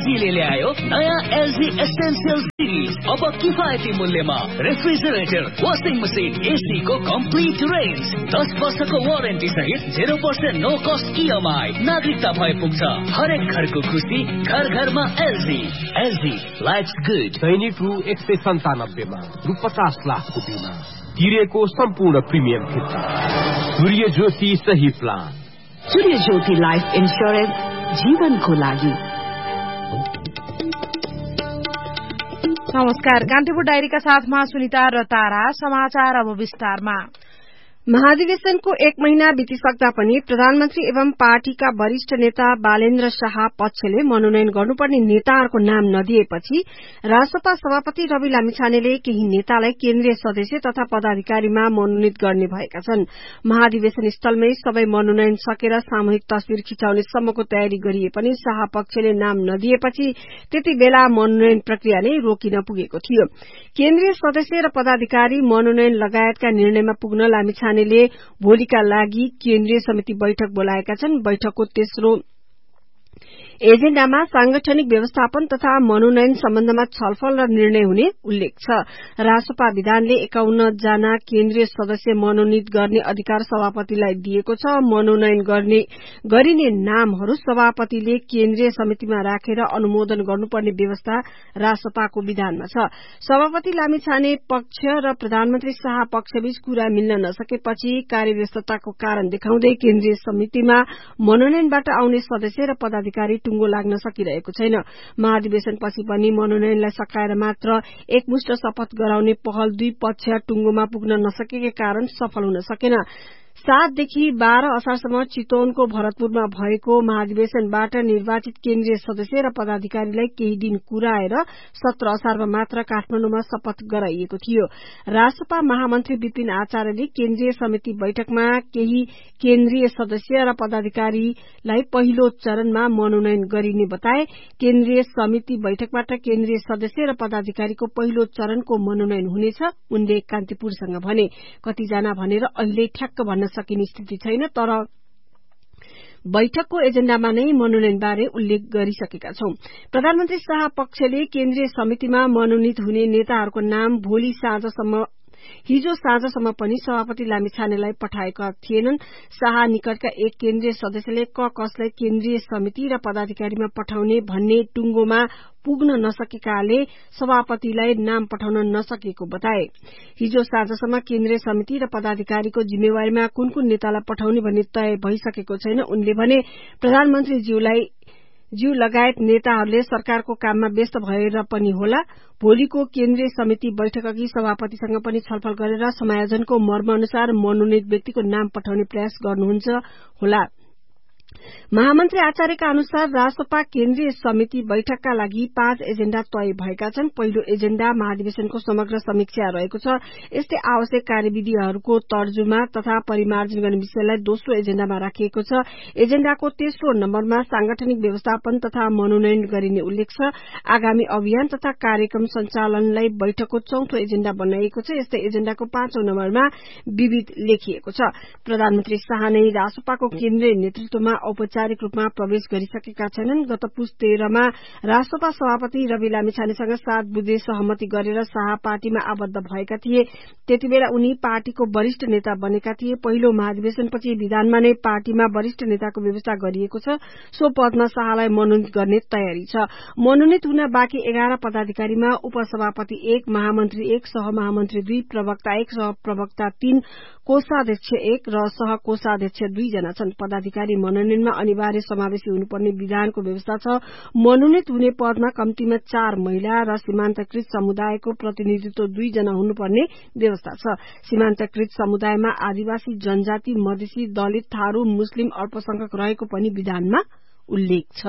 एलजीले ल्यायो नयाँ LG essential series. अब किफायती मूल्यमा रेफ्रिजरेटर, वाशिङ मसिन, एसी को कम्प्लिट रेन्ज, 10 वर्षको वारेन्टी सहित 0% नो कस्ट EMI। नागरिकता भए पुग्छ हरेक घरको खुसी, घर घरमा एलजी। LG lives good. दैनिक रु 197 मा रु 50 लाखको बिमा तिरेको सम्पूर्ण प्रिमियम फिर्ता। सूर्य ज्योति सही प्लान। सूर्य ज्योति लाइफ इन्स्योरेन्स, जीवनको लागि। नमस्कार, कान्तिपुर डायरीका साथमा सुनिता र तारा। समाचार अब विस्तारमा। महाधिवेशनको 1 महिना बितिसक्दा पनि प्रधानमन्त्री एवं पार्टीका वरिष्ठ नेता बालेन्द्र शाह पक्षले मनोनयन गर्नुपर्ने नेताहरूको नाम नदिएपछि रासपा सभापति रवि लामिछानेले केही नेतालाई केन्द्रीय सदस्य तथा पदाधिकारीमा मनोनित गर्ने भएका छन्। महाधिवेशन स्थलमै सबै मनोनयन सकेर सामूहिक तस्बिर खिचाउने सम्मको तयारी गरिए पनि शाह पक्षले नाम नदिएपछि त्यति बेला मनोनयन प्रक्रिया नै रोकिन पुगेको थियो। केन्द्रीय सदस्य र पदाधिकारी मनोनयन लगायतका निर्णयमा पुग्न लामिछानेले भोलिका लागि केन्द्रीय समिति बैठक बोलाएका छन्। बैठकको तेस्रो एजेण्डामा सांगठनिक व्यवस्थापन तथा मनोनयन सम्बन्धमा छलफल र निर्णय हुने उल्लेख छ। रासपा विधानले 51 जना केन्द्रीय सदस्य मनोनित गर्ने अधिकार सभापतिलाई दिएको छ। मनोनयन गरिने नामहरू सभापतिले केन्द्रीय समितिमा राखेर अनुमोदन गर्नुपर्ने व्यवस्था रासपाको विधानमा छ। सभापति लामिछाने पक्ष र प्रधानमन्त्री शाह पक्षबीच कुरा मिल्न नसकेपछि कार्यव्यस्तताको कारण देखाउँदै केन्द्रीय समितिमा मनोनयनबाट आउने सदस्य र पदाधिकारी टुङ्गो लाग्न सकिरहेको छैन। महाधिवेशनपछि पनि मनोनयनलाई सकाएर मात्र एकमुष्ट शपथ गराउने पहल दुई पक्ष टुङ्गोमा पुग्न नसकेका कारण सफल हुन सकेन। 7 देखि 12 असारसम्म चितवनको भरतपुरमा भएको महाधिवेशनबाट निर्वाचित केन्द्रीय सदस्य र पदाधिकारीलाई केही दिन कुराएर 17 असारमा मात्र काठमाडौँमा शपथ गराइएको थियो। रासपा महामन्त्री विपिन आचार्यले केन्द्रीय समिति बैठकमा केही केन्द्रीय सदस्य र पदाधिकारीलाई पहिलो चरणमा मनोनयन गरिने बताए। केन्द्रीय समिति बैठकबाट केन्द्रीय सदस्य र पदाधिकारीको पहिलो चरणको मनोनयन हुनेछ उनले कान्तिपुरसँग भने। कतिजना भनेर अहिले ठ्याक्क भन्न सकिने स्थिति छैन, तर बैठकको एजेण्डामा नै मनोनयनबारे उल्लेख गरिसकेका छौं। प्रधानमन्त्री शाह पक्षले केन्द्रीय समितिमा मनोनित हुने नेताहरूको नाम हिजो साँझसम्म पनि सभापति लामिछानेलाई पठाएका थिएनन्। शाह निकटका एक केन्द्रीय सदस्यले कसलाई केन्द्रीय समिति र पदाधिकारीमा पठाउने भन्ने टुङ्गोमा पुग्न नसकेकाले सभापतिलाई नाम पठाउन नसकेको बताए। हिजो साँझसम्म केन्द्रीय समिति र पदाधिकारीको जिम्मेवारीमा कुन कुन नेतालाई पठाउने भन्ने तय भइसकेको छैन। उनले भने प्रधानमन्त्रीज्यू लगायत नेताहरूले सरकारको काममा व्यस्त भएर पनि होला। भोलिको केन्द्रीय समिति बैठक अघि सभापतिसँग पनि छलफल गरेर समायोजनको मर्म अनुसार मनोनित व्यक्तिको नाम पठाउने प्रयास गर्नुहुन्छ होला। महामन्त्री आचार्यका अनुसार रासपा केन्द्रीय समिति बैठकका लागि 5 एजेण्डा तय भएका छन्। पहिलो एजेण्डा महाधिवेशनको समग्र समीक्षा रहेको छ। यस्तै आवश्यक कार्यविधिहरूको तर्जुमा तथा परिमार्जन गर्ने विषयलाई दोस्रो एजेण्डामा राखिएको छ। एजेण्डाको तेस्रो नम्बरमा सांगठनिक व्यवस्थापन तथा मनोनयन गरिने उल्लेख छ। आगामी अभियान तथा कार्यक्रम सञ्चालनलाई बैठकको चौथो एजेण्डा बनाइएको छ। यस्तै एजेण्डाको 5औं नम्बरमा विविध लेखिएको छ। प्रधानमन्त्री शाह नै रासपाको केन्द्रीय नेतृत्वमा औपचारिक रूपमा प्रवेश गरिसकेका छैनन्। गत पुस 13 मा रासपा सभापति रवि लामिछानेसँग 7 बुँदे सहमति गरेर शाह पार्टीमा आबद्ध भएका थिए। त्यतिबेला उनी पार्टीको वरिष्ठ नेता बनेका थिए। पहिलो महाधिवेशनपछि विधानमा नै पार्टीमा वरिष्ठ नेताको व्यवस्था गरिएको छ। सो पदमा शाहलाई मनोनित गर्ने तयारी छ। मनोनित हुन बाँकी 11 पदाधिकारीमा उपसभापति 1, महामन्त्री 1, सहमहामन्त्री 2, प्रवक्ता 1, सहप्रवक्ता 3, कोषाध्यक्ष 1 र सहकोषाध्यक्ष 2 जना छन्। पदाधिकारी मनोनयनमा अनिवार्य समावेशी हुनुपर्ने विधानको व्यवस्था छ। मनोनित हुने पदमा कम्तीमा 4 महिला र सीमान्तकृत समुदायको प्रतिनिधित्व 2 जना हुनुपर्ने व्यवस्था छ। सीमान्तकृत समुदायमा आदिवासी, जनजाति, मधेसी, दलित, थारू, मुस्लिम, अल्पसंख्यक रहेको पनि विधानमा उल्लेख छ।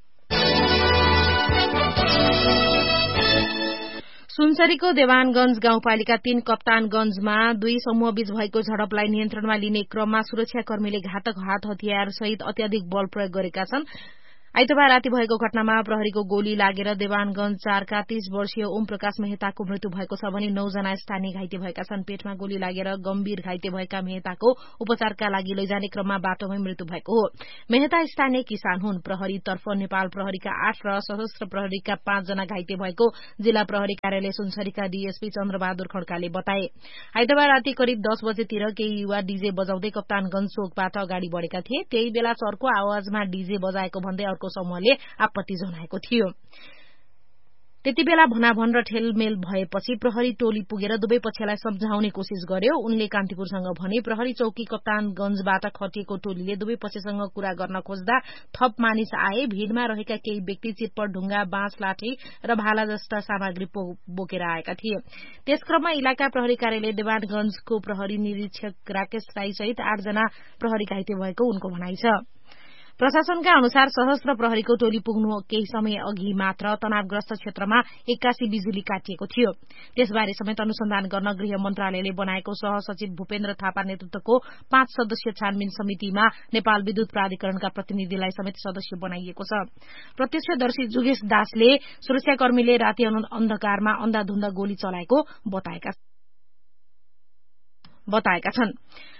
सुनसरीको देवानगंज गाउँपालिका 3 कप्तानगंजमा 2 समूहबीच भएको झडपलाई नियन्त्रणमा लिने क्रममा सुरक्षाकर्मीले घातक हात हतियार सहित अत्याधिक बल प्रयोग गरेका छन्। आइतबार राति भएको घटनामा प्रहरीको गोली लागेर देवानगंज 4 का 30 वर्षीय ओम प्रकाश मेहताको मृत्यु भएको छ भने 9 जना स्थानीय घाइते भएका छन्। पेटमा गोली लागेर गम्भीर घाइते भएका मेहताको उपचारका लागि लैजाने क्रममा बाटोमै मृत्यु भएको हो। मेहता स्थानीय किसान हुन्। प्रहरी तर्फ नेपाल प्रहरीका 8 र सशस्त्र प्रहरीका 5 जना घाइते भएको जिल्ला प्रहरी कार्यालय सुनसरीका डीएसपी चन्द्रबहादुर खड्काले बताए। आइतबार राति करिब 10 बजेतिर केही युवा डीजे बजाउँदै कप्तानगंज चोकबाट अगाडि बढेका थिए। त्यही बेला चर्को आवाजमा डीजे बजाएको भन्दै अर्को समूहले आपत्ति जनाएको थियो। त्यतिबेला भनाभन र ठेलमेल भएपछि प्रहरी टोली पुगेर दुवै पक्षलाई सम्झाउने कोशिश गर्यो। उनले कान्तिपुरसँग भने प्रहरी चौकी कप्तानगंजबाट खटिएको टोलीले दुवै पक्षसँग कुरा गर्न खोज्दा थप मानिस आए। भीड़मा रहेका केही व्यक्ति चितपट, ढुंगा, बाँस, लाठी र भाला जस्ता सामग्री बोकेर आएका थिए। त्यसक्रममा इलाका प्रहरी कार्यालय देवानगंजको प्रहरी निरीक्षक राकेश राई सहित 8 जना प्रहरी घाइते भएको उनको भनाइ छ। प्रशासनका अनुसार सशस्त्र प्रहरीको टोली पुग्नु केही समय अघि मात्र तनावग्रस्त क्षेत्रमा 81 बिजुली काटिएको थियो। त्यसबारे समेत अनुसन्धान गर्न गृह मन्त्रालयले बनाएको सहसचिव भूपेन्द्र थापा नेतृत्वको 5 सदस्यीय छानबिन समितिमा नेपाल विद्युत प्राधिकरणका प्रतिनिधिलाई समेत सदस्य बनाइएको छ। प्रत्यक्षदर्शी जुगेश दासले सुरक्षाकर्मीले राति अन्धकारमा अन्धाधुन्ध गोली चलाएको बताएका छन्।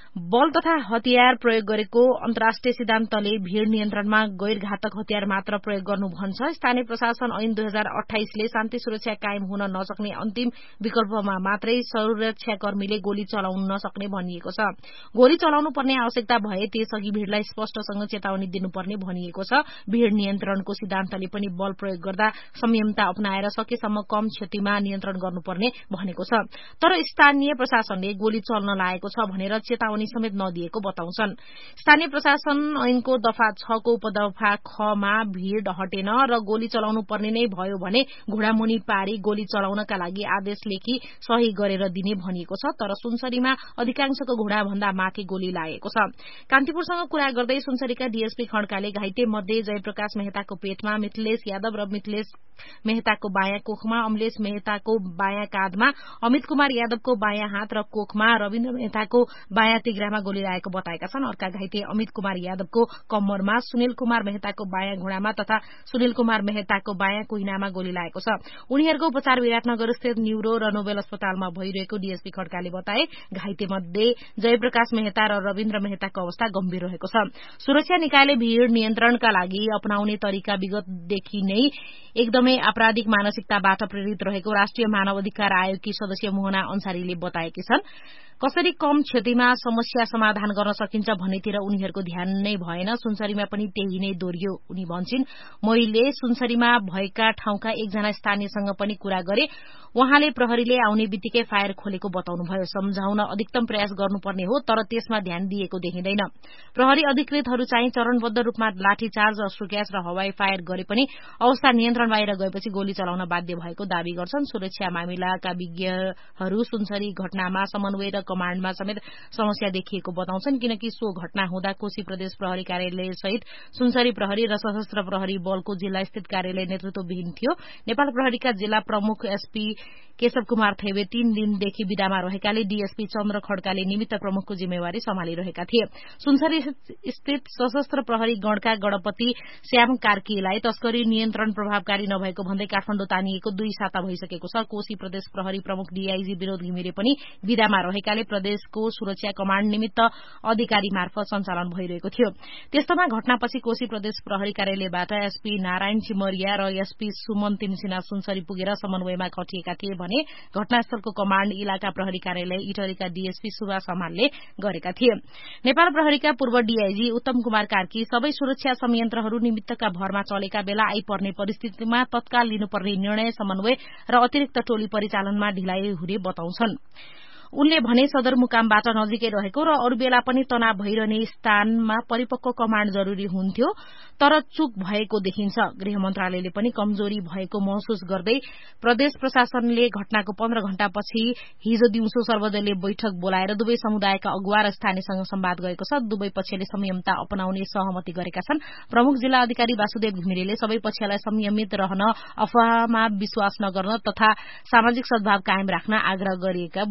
बल तथा हतियार प्रयोग गरेको अन्तर्राष्ट्रिय सिद्धान्तले भीड़ नियन्त्रणमा गैर घातक हतियार मात्र प्रयोग गर्नु भन्छ। स्थानीय प्रशासन ऐन 2028 ले शान्ति सुरक्षा कायम हुन नसक्ने अन्तिम विकल्पमा मात्रै सुरक्षाकर्मीले गोली चलाउन नसक्ने भनिएको छ। गोली चलाउनु पर्ने आवश्यकता भए त्यसअघि भीड़लाई स्पष्टसँग चेतावनी दिनुपर्ने भनिएको छ। भीड़ नियन्त्रणको सिद्धान्तले पनि बल प्रयोग गर्दा संयमता अपनाएर सकेसम्म कम क्षतिमा नियन्त्रण गर्नुपर्ने भनेको छ। तर स्थानीय प्रशासनले गोली चल्न लागेको छ भनेर चेतावनी समेत नदिएको बताउँछन्। स्थानीय प्रशासन ऐनको दफा 6 को उपदफा ख मा भीड़ हटेन र गोली चलाउनु पर्ने नै भयो भने घुडामुनि पारी गोली चलाउनका लागि आदेश लेखी सही गरेर दिने भनिएको छ। तर सुनसरीमा अधिकांशको घुडा भन्दा माथि गोली लागेको छ। कान्तिपुरसँग कुरा गर्दै सुनसरीका डीएसपी खड्काले घाइते मध्ये जयप्रकाश मेहताको पेटमा, मिथिलेश यादव र मिथिलेश मेहताको बायाँ कोखमा, अमलेश मेहताको बायाँ काँधमा, अमित कुमार यादवको बायाँ हात र कोखमा, रविन्द्र मेहताको बायाँ तिग्रामा गोली लागेको बताएका छन्। अर्का घाइते अमित कुमार यादवको कम्मरमा, सुनिल कुमार मेहताको बायाँ घुँडामा तथा सुनिल कुमार मेहताको बायाँ कुहिनामा गोली लागेको छ। उनीहरूको उपचार विराटनगर स्थित न्यूरो र नोबेल अस्पतालमा भइरहेको डीएसपी खड्काले बताए। घाइते मध्ये जयप्रकाश मेहता र रविन्द्र मेहताको अवस्था गम्भीर रहेको छ। सुरक्षा निकायले भीड़ नियन्त्रणका लागि अपनाउने तरिका विगतदेखि नै एकदमै आपराधिक मानसिकताबाट प्रेरित रहेको राष्ट्रिय मानव अधिकार आयोगकी सदस्य मोहना अन्सारीले बताएकी छन्। कसरी कम क्षतिमा समस्या समाधान गर्न सकिन्छ भन्नेतिर उनीहरूको ध्यान नै भएन। सुनसरीमा पनि त्यही नै दोहोरियो। उनी भन्छिन्, मैले सुनसरीमा भएका ठाउँका एकजना स्थानीयसँग पनि कुरा गरे। उहाँले प्रहरीले आउने बित्तिकै फायर खोलेको बताउनुभयो। सम्झाउन अधिकतम प्रयास गर्नुपर्ने हो, तर त्यसमा ध्यान दिएको देखिँदैन। प्रहरी अधिकृतहरू चाहिँ चरणबद्ध रूपमा लाठीचार्ज, अश्रुग्यास र हवाई फायर गरे पनि अवस्था नियन्त्रण बाहिर गएपछि गोली चलाउन बाध्य भएको दावी गर्छन्। सुरक्षा मामिलाका विज्ञहरू सुनसरी घटनामा समन्वय र कमाण्डमा समेत समस्या देखिएको बताउँछन्, किनकि सो घटना हुँदा कोशी प्रदेश प्रहरी कार्यालय सहित सुनसरी प्रहरी र सशस्त्र प्रहरी बलको जिल्ला स्थित कार्यालय नेतृत्वविहीन थियो। नेपाल प्रहरीका जिल्ला प्रमुख एसपी केशव कुमार थेवे 3 दिनदेखि विदामा रहेकाले डीएसपी चन्द्र खड्काले निमित्त प्रमुखको जिम्मेवारी सम्हालिरहेका थिए। सुनसरी स्थित सशस्त्र प्रहरी गणका गणपति श्याम कार्कीलाई तस्करी नियन्त्रण प्रभावकारी नभएको भन्दै काठमाडौँ तानिएको 2 साता भइसकेको छ। कोशी प्रदेश प्रहरी प्रमुख डीआईजी विनोद घिमिरे पनि विदामा रहेकाले प्रदेशको सुरक्षा कमाण्ड निमित्त अधिकारी मार्फत सञ्चालन भइरहेको थियो। त्यस्तोमा घटनापछि कोशी प्रदेश प्रहरी कार्यालयबाट एसपी नारायण चिमरिया र एसपी सुमन तिमसिना सुनसरी पुगेर समन्वयमा खटिएका थिए भने घटनास्थलको कमाण्ड इलाका प्रहरी कार्यालय इटरीका डीएसपी सुभाष हमालले गरेका थिए। नेपाल प्रहरीका पूर्व डीआईजी उत्तम कुमार कार्की सबै सुरक्षा संयन्त्रहरू निमित्तका भरमा चलेका बेला आइपर्ने परिस्थितिमा तत्काल लिनुपर्ने निर्णय, समन्वय र अतिरिक्त टोली परिचालनमा ढिलाइ हुने बताउँछन्। उनले भने सदरमुकामबाट नजिकै रहेको र अरू बेला पनि तनाव भइरहने स्थानमा परिपक्व कमाण्ड जरूरी हुन्थ्यो, तर चूक भएको देखिन्छ। गृह मन्त्रालयले पनि कमजोरी भएको महसुस गर्दै प्रदेश प्रशासनले घटनाको 15 घण्टापछि हिजो दिउँसो सर्वदलीय बैठक बोलाएर दुवै समुदायका अगुवा र स्थानीयसँग संवाद गरेको छ। दुवै पक्षले संयमता अपनाउने सहमति गरेका छन्। प्रमुख जिल्ला अधिकारी वासुदेव घिमिरेले सबै पक्षलाई संयमित रहन, अफवाहमा विश्वास नगर्न तथा सामाजिक सद्भाव कायम राख्न आग्रह गरिएका बताइएको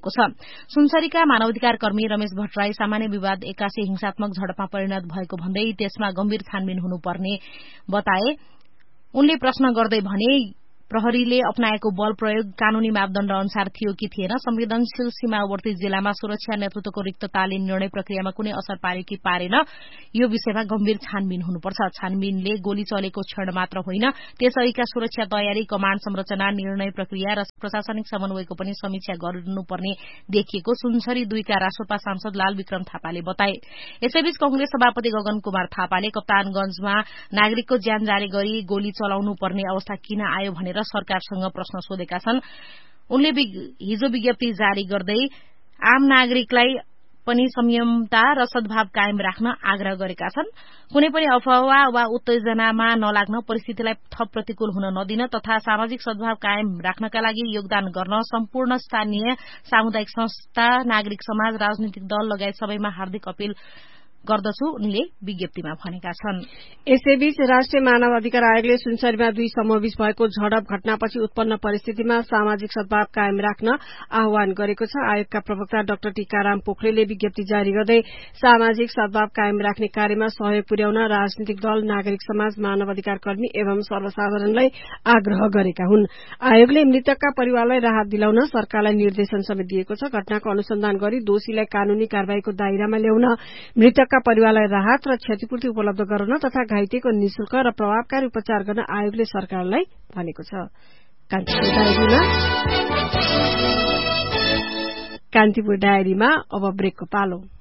छ। सुनसरीका मानवाधिकार कर्मी रमेश भट्टराई सामान्य विवाद 81 हिंसात्मक झडपमा परिणत भएको भन्दै त्यसमा गम्भीर छानबिन हुनुपर्ने बताए। उनले प्रश्न गर्दै भने प्रहरीले अपनाएको बल प्रयोग कानूनी मापदण्ड अनुसार थियो कि थिएन, संवेदनशील सीमावर्ती जिल्लामा सुरक्षा नेतृत्वको रिक्तताले निर्णय प्रक्रियामा कुनै असर पार्यो कि पारेन, यो विषयमा गम्भीर छानबिन हुनुपर्छ। छानबिनले गोली चलेको क्षण मात्र होइन, त्यसअघिका सुरक्षा तयारी, कमाण्ड संरचना, निर्णय प्रक्रिया र प्रशासनिक समन्वयको पनि समीक्षा गर्नुपर्ने देखिएको सुनसरी 2 का रासोपा सांसद लाल विक्रम थापाले बताए। यसैबीच कंग्रेस सभापति गगन कुमार थापाले कप्तानगंजमा नागरिकको ज्यान जारी गरी गोली चलाउनु पर्ने अवस्था किन आयो भनेर सरकारसँग प्रश्न सोधेका छन्। उनले हिजो विज्ञप्ति जारी गर्दै आम नागरिकलाई पनि संयमता र सद्भाव कायम राख्न आग्रह गरेका छन्। कुनै पनि अफवाह वा उत्तेजनामा नलाग्न, परिस्थितिलाई थप प्रतिकूल हुन नदिन तथा सामाजिक सद्भाव कायम राख्नका लागि योगदान गर्न सम्पूर्ण स्थानीय सामुदायिक संस्था, नागरिक समाज, राजनीतिक दल लगायत सबैमा हार्दिक अपील गर्दछु, उनले विज्ञप्तिमा भनेका छन्। यसैबीच राष्ट्रिय मानव अधिकार आयोगले सुनसरीमा 2 समूहबीच भएको झडप घटनापछि उत्पन्न परिस्थितिमा सामाजिक सद्भाव कायम राख्न आह्वान गरेको छ। आयोगका प्रवक्ता डाक्टर टीकाराम पोखरेलले विज्ञप्ति जारी गर्दै सामाजिक सद्भाव कायम राख्ने कार्यमा सहयोग पुर्याउन राजनीतिक दल, नागरिक समाज, मानव अधिकार कर्मी एवं सर्वसाधारणलाई आग्रह गरेका हुन्। आयोगले मृतकका परिवारलाई राहत दिलाउन सरकारलाई निर्देशन समेत दिएको छ। घटनाको अनुसन्धान गरी दोषीलाई कानूनी कारबाहीको दायरामा ल्याउन, मृतक परिवारलाई राहत र क्षतिपूर्ति उपलब्ध गराउन तथा घाइतेको निशुल्क र प्रभावकारी उपचार गर्न आयोगले सरकारलाई भनेको छ। कान्तिपुर डायरीमा अब ब्रेकको पालो।